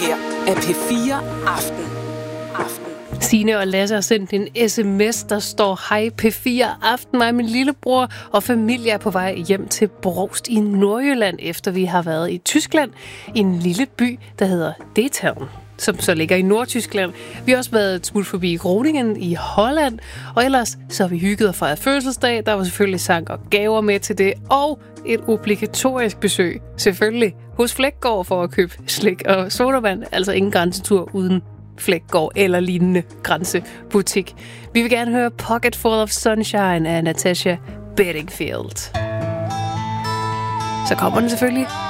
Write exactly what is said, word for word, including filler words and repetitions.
her er P fire Aften. Aften. Signe og Lasse har sendt en sms, der står: Hej P fire Aften, mig og min lillebror og familie er på vej hjem til Brovst i Nordjylland, efter vi har været i Tyskland, i en lille by, der hedder Detaun, som så ligger i Nordtyskland. Vi har også været et smut forbi Groningen i Holland, og ellers så har vi hygget og fejret fødselsdag. Der var selvfølgelig sang og gaver med til det, og et obligatorisk besøg, selvfølgelig, hos Flækgaard for at købe slik og sodavand, altså ingen grænsetur uden Flækgaard eller lignende grænsebutik. Vi vil gerne høre Pocket Full of Sunshine af Natasha Bedingfield. Så kommer den selvfølgelig